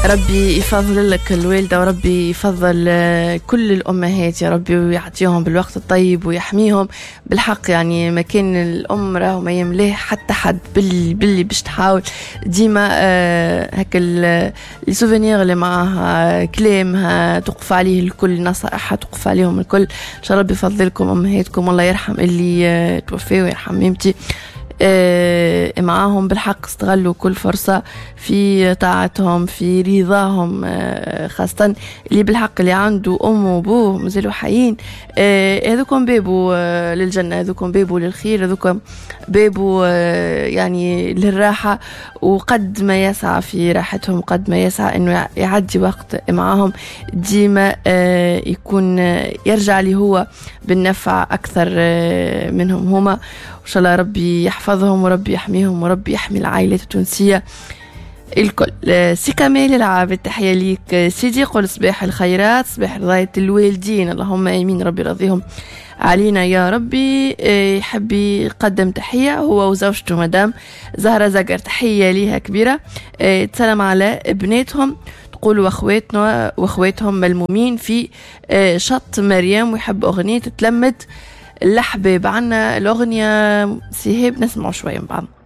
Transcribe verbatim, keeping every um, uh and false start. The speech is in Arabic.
ربي يفضل لك الوالدة، وربي يفضل كل الأمهات يا ربي، ويعطيهم بالوقت الطيب ويحميهم بالحق. يعني ما كان الأم راهو ما يملاه حتى حد باللي, باللي باش تحاول ديما آه هكا السوفينير اللي معاها كلامها تقف عليه الكل، نصائحها تقف عليهم الكل. إن شاء الله ربي يفضلكم أمهاتكم، الله يرحم اللي آه توفوا ويرحم ميمتي. آه معاهم بالحق استغلوا كل فرصة في طاعتهم، في رضاهم، آه خاصة اللي بالحق اللي عنده أم وأبوه مازالوا حيين. آه هذوكم بيبو آه للجنة، هذوكم بيبو للخير، هذوكم بيبو آه يعني للراحة. وقد ما يسعى في راحتهم، قد ما يسعى إنه يعدي وقت معاهم ديما آه يكون آه يرجع لي هو بالنفع أكثر آه منهم هما. إن شاء الله ربي يحفظهم وربي يحميهم وربي يحمي العائلات التونسية الكل. سي كمال العابد، تحية ليك سيدي. قول صباح الخيرات، صباح رضاية الوالدين، اللهم آمين، ربي رضيهم علينا يا ربي. يحب يقدم تحية هو وزوجته مدام زهرة زقر، تحية ليها كبيرة. تسلم على ابناتهم، تقول واخواتنا واخواتهم ملمومين في شط مريم، ويحب أغنية تتلمد الأحباب. عنا الأغنية سيهاب نسمعوا شوية من بعض.